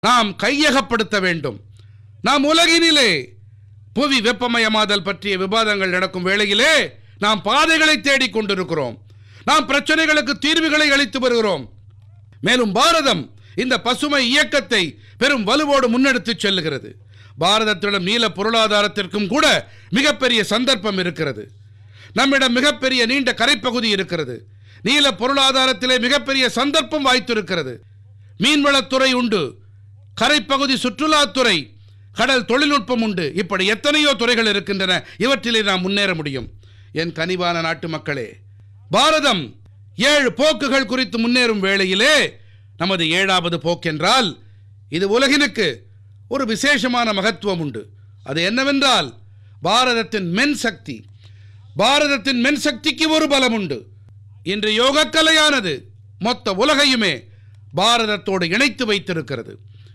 நாம் கையகப்படுத்த வேண்டும். நாம் உலகினிலே புவி வெப்பமயமாதல் பற்றிய விவாதங்கள் நடக்கும் வேளையிலே நாம் பாதைகளை தேடிக் கொண்டிருக்கிறோம். நாம் பிரச்சனைகளுக்கு தீர்வுகளை அளித்து வருகிறோம். மேலும் பாரதம் இந்த பசுமை இயக்கத்தை பெரும் வலுவோடு முன்னெடுத்துச் செல்லுகிறது. பாரதத்திடம் நீல பொருளாதாரத்திற்கும் கூட மிகப்பெரிய சந்தர்ப்பம் இருக்கிறது. நம்மிடம் மிகப்பெரிய நீண்ட கரைப்பகுதி இருக்கிறது. நீல பொருளாதாரத்திலே மிகப்பெரிய சந்தர்ப்பம் வாய்த்திருக்கிறது. மீன்வளத்துறை உண்டு, கரைப்பகுதி சுற்றுலாத்துறை, கடல் தொழில்நுட்பம் உண்டு. இப்படி எத்தனையோ துறைகள் இருக்கின்றன. இவற்றிலே நாம் முன்னேற முடியும். என் கனிவான நாட்டு மக்களே, பாரதம் 7 போக்குகள் குறித்து முன்னேறும் வேளையிலே நமது 7வது போக்கென்றால் இது உலகினுக்கு ஒரு விசேஷமான மகத்துவம் உண்டு. அது என்னவென்றால் பாரதத்தின் மென் சக்தி. பாரதத்தின் மென் சக்திக்கு ஒரு பலம் உண்டு. இன்று யோகக்கலையானது மொத்த உலகையுமே பாரதத்தோடு இணைத்து வைத்திருக்கிறது.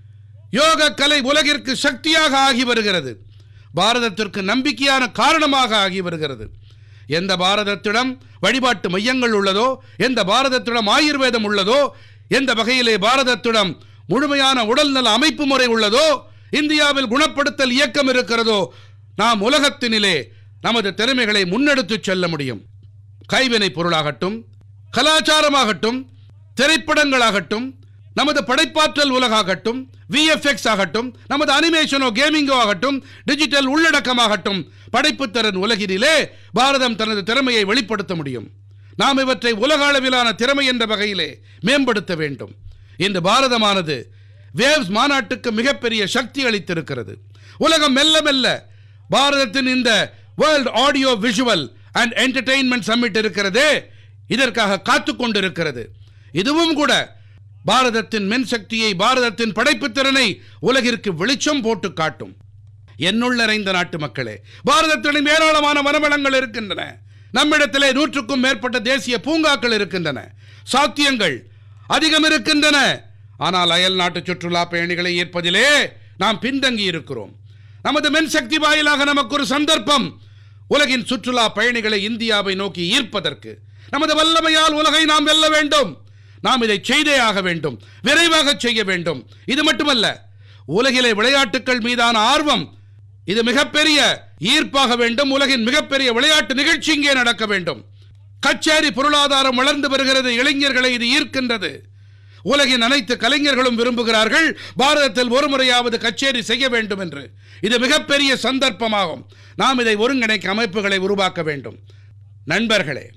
யோகக்கலை உலகிற்கு சக்தியாக ஆகி வருகிறது. பாரதத்திற்கு நம்பிக்கையான காரணமாக ஆகி வருகிறது. எந்த பாரதத்திடம் வழிபாட்டு மையங்கள் உள்ளதோ, எந்த பாரதத்திடம் ஆயுர்வேதம் உள்ளதோ, எந்த வகையிலே பாரதத்திடம் முழுமையான உடல்நல அமைப்பு முறை உள்ளதோ, இந்தியாவில் குணப்படுத்தல் இயக்கம் இருக்கிறதோ, நாம் உலகத்தினிலே நமது திறமைகளை முன்னெடுத்துச் செல்ல முடியும். கைவினை பொருளாகட்டும், கலாச்சாரமாகட்டும், திரைப்படங்களாகட்டும், நமது படைப்பாற்றல் உலகாகட்டும், VFX ஆகட்டும், நமது அனிமேஷனோ கேமிங்கோ ஆகட்டும், டிஜிட்டல் உள்ளடக்கமாகட்டும், படைப்புத்திறன் உலகினிலே பாரதம் தனது திறமையை வெளிப்படுத்த முடியும். நாம் இவற்றை உலக அளவிலான திறமை என்ற வகையிலே மேம்படுத்த வேண்டும். இன்று பாரதமானது வேவ்ஸ் மாநாட்டுக்கு மிகப்பெரிய சக்தி அளித்திருக்கிறது. உலகம் மெல்ல மெல்ல பாரதத்தின் இந்த world audio visual and entertainment submit இருக்கிறதே, இதற்காக காத்து கொண்டிருக்கிறது. இதுவும் கூட பாரதத்தின் மென் சக்தியை, பாரதத்தின் படைப்பு திறனை உலகிற்கு வெளிச்சம் போட்டு காட்டும். என்னுள் நிறைந்த நாட்டு மக்களே, பாரதத்திடம் ஏராளமான வனவளங்கள் இருக்கின்றன. நம்மிடத்திலே 100க்கும் மேற்பட்ட தேசிய பூங்காக்கள் இருக்கின்றன. சாத்தியங்கள் அதிகம் இருக்கின்றன. ஆனால் அயல் நாட்டு சுற்றுலா பயணிகளை ஈர்ப்பதிலே நாம் பின்தங்கி இருக்கிறோம். நமது மென் சக்தி வாயிலாக நமக்கு ஒரு சந்தர்ப்பம். உலகின் சுற்றுலா பயணிகளை இந்தியாவை நோக்கி ஈர்ப்பதற்கு நமது வல்லமையால் உலகை நாம் வெல்ல வேண்டும். நாம் இதை செய்தே ஆக வேண்டும், விரைவாக செய்ய வேண்டும். இது மட்டுமல்ல, உலகிலே விளையாட்டுக்கள் மீதான ஆர்வம் இது மிகப்பெரிய ஈர்ப்பாக வேண்டும். உலகின் மிகப்பெரிய விளையாட்டு நிகழ்ச்சி இங்கே நடக்க வேண்டும். கச்சேரி பொருளாதாரம் வளர்ந்து வருகிறது. இளைஞர்களை இது ஈர்க்கின்றது. உலகின் அனைத்து கலைஞர்களும் விரும்புகிறார்கள் பாரதத்தில் ஒரு முறையாவது கச்சேரி செய்ய வேண்டும் என்று. இது மிகப்பெரிய சந்தர்ப்பமாகும். நாம் இதை ஒருங்கிணைக்க அமைப்புகளை உருவாக்க வேண்டும். நண்பர்களே,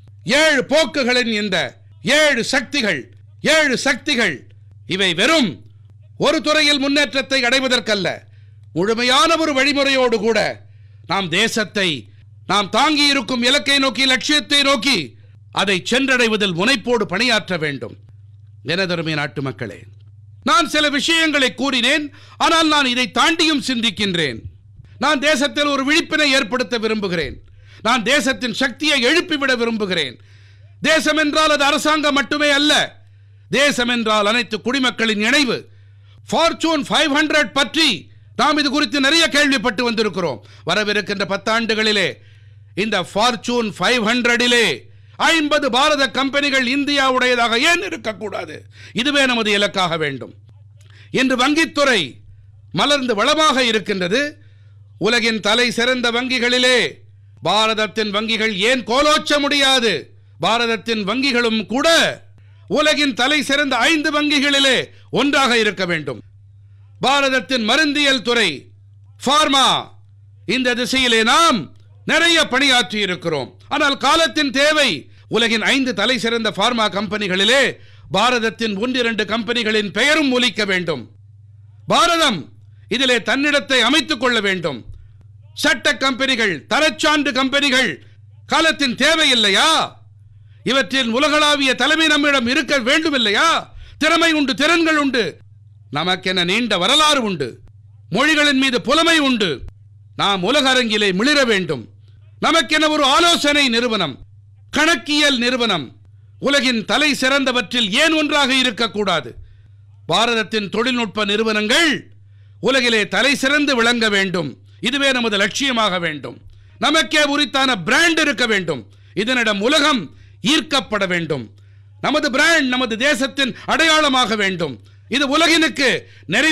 7 போக்குகளின் இந்த 7 சக்திகள் இவை வெறும் ஒரு துறையில் முன்னேற்றத்தை அடைவதற்கல்ல, முழுமையான ஒரு வழிமுறையோடு கூட நாம் தேசத்தை, நாம் தாங்கி இருக்கும் இலக்கை நோக்கி, லட்சியத்தை நோக்கி அதை சென்றடைவதில் முனைப்போடு பணியாற்ற வேண்டும். எனதருமை நாட்டு மக்களே, நான் சில விஷயங்களை கூறினேன். ஆனால் நான் இதை தாண்டியும் சிந்திக்கின்றேன். நான் தேசத்தில் ஒரு விழிப்பினை ஏற்படுத்த விரும்புகிறேன். நான் தேசத்தின் சக்தியை எழுப்பிவிட விரும்புகிறேன். தேசம் என்றால் அது அரசாங்கம் மட்டுமே அல்ல. தேசம் என்றால் அனைத்து குடிமக்களின் இணைவு. ஃபார்ச்சூன் 500 பற்றி நாம் இது குறித்து நிறைய கேள்விப்பட்டு வந்திருக்கிறோம். வரவிருக்கின்ற 10 ஆண்டுகளிலே இந்த ஃபார்ச்சூன் 500 50 பாரத கம்பெனிகள் இந்தியாவுடையதாக ஏன் இருக்கக்கூடாது? இதுவே நமது இலக்காக வேண்டும். இன்று வங்கித்துறை மலர்ந்து வளமாக இருக்கின்றது. உலகின் தலை சிறந்த வங்கிகளிலே பாரதத்தின் வங்கிகள் ஏன் கோலோச்ச முடியாது? பாரதத்தின் வங்கிகளும் கூட உலகின் தலை சிறந்த 5 வங்கிகளிலே ஒன்றாக இருக்க வேண்டும். பாரதத்தின் மருந்தியல் துறை, பார்மா, இந்த திசையிலே நாம் நிறைய பணியாற்றி இருக்கிறோம். ஆனால் காலத்தின் தேவை. உலகின் 5 தலை சிறந்த பார்மா கம்பெனிகளிலே பாரதத்தின் 1-2 கம்பெனிகளின் பெயரும் ஒலிக்க வேண்டும். பாரதம் இதிலே தன்னிடத்தை அமைத்துக் கொள்ள வேண்டும். சட்ட கம்பெனிகள், தரச்சான்று கம்பெனிகள் காலத்தின் தேவை இல்லையா? இவற்றில் உலகளாவிய தலைமை நம்மிடம் இருக்க வேண்டும் இல்லையா? திறமை உண்டு, திறன்கள் உண்டு, நமக்கென நீண்ட வரலாறு உண்டு, மொழிகளின் மீது புலமை உண்டு. நாம் உலக அரங்கிலே மிளிர வேண்டும். நமக்கென ஒரு ஆலோசனை நிறுவனம், கணக்கியல் நிறுவனம் உலகின் தலை சிறந்தவற்றில் ஏன் ஒன்றாக இருக்கக்கூடாது? பாரதத்தின் தொழில்நுட்ப நிறுவனங்கள் உலகிலே தலை சிறந்து விளங்க வேண்டும். இதுவே நமது லட்சியமாக வேண்டும். நமக்கே உரித்தான பிராண்ட் இருக்க வேண்டும். இதனிடம் உலகம் ஈர்க்கப்பட வேண்டும். நமது பிராண்ட் நமது தேசத்தின் அடையாளமாக வேண்டும். இது உலகினுக்கு